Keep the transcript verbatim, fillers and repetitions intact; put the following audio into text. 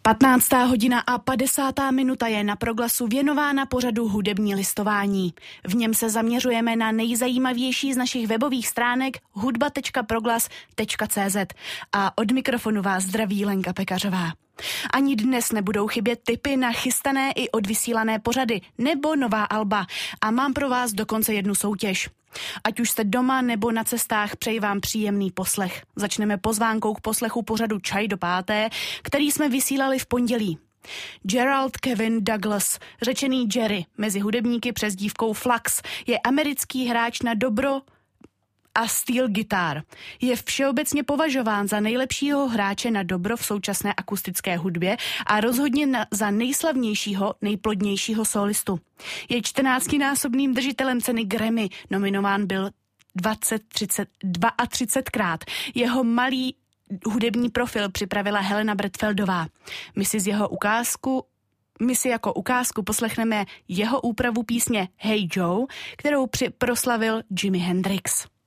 patnáctá hodina a padesátá minuta je na Proglasu věnována pořadu Hudební listování. V něm se zaměřujeme na nejzajímavější z našich webových stránek hudba tečka proglas tečka cé zet. A od mikrofonu vás zdraví Lenka Pekařová. Ani dnes nebudou chybět tipy na chystané i odvysílané pořady nebo nová alba. A mám pro vás dokonce jednu soutěž. Ať už jste doma nebo na cestách, přeji vám příjemný poslech. Začneme pozvánkou k poslechu pořadu Čaj do páté, který jsme vysílali v pondělí. Gerald Kevin Douglas, řečený Jerry, mezi hudebníky přezdívkou Flux, je americký hráč na dobro a steel gitar. Je všeobecně považován za nejlepšího hráče na dobro v současné akustické hudbě a rozhodně na, za nejslavnějšího, nejplodnějšího solistu. Je čtrnáctinásobným držitelem ceny Grammy, nominován byl dvacet, třicet, třicetkrát. Jeho malý hudební profil připravila Helena Bretfeldová. My si z jeho ukázku My si jako ukázku poslechneme jeho úpravu písně Hey Joe, kterou při proslavil Jimi Hendrix.